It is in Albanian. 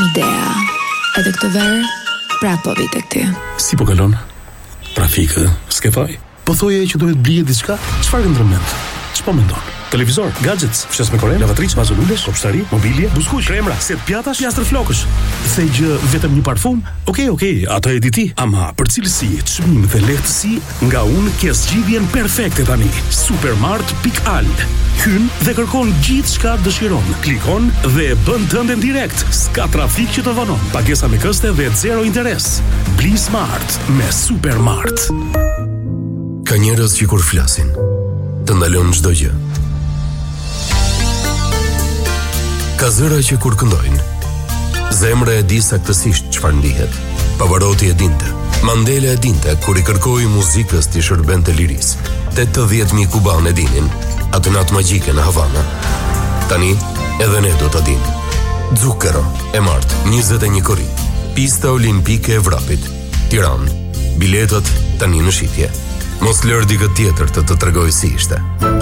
idea. Edhe këtë verë, prapo vite këty. Si po kalon? Trafik, s'ke faj. Po thoje që duhet blije diçka? Çfarë ndërmend? Ç'po mendon? Televizor, gadgets, fshes me korrent, lavatriç, vazolulesh, kopshtari, mobilje, buskuq, kremra, set pjatash, pjastër flokësh. The gjë vetëm një parfum? Okej, ato e di ti. Ama për cilësi, çmim dhe lehtësi, nga unë ke zgjidhjen perfekte tani. Supermart.al. Hyn dhe kërkon gjithçka dëshiron. Klikon dhe bën tënden direkt. S'ka trafik që të vonon. Pagesa me këste dhe zero interes. Bli smart me Supermart. Ka njerëz që kur flasin, të ndalon çdo gjë. Ka zëra që kur këndojnë, zemra e di saktësisht çfarë ndihet. Pavarotti e dinte, Mandela e dinte kur i kërkoi muzikës t'i shërbente liris. 80.000 kubanë e dinin atë natë magjike në Havana. Tani edhe ne do ta dimë. Zucchero e martë 21 korrik. Pista olimpike e vrapit, Tiranë. Biletat tani në shitje. Mos lër dikë tjetër të tregoj si ishte.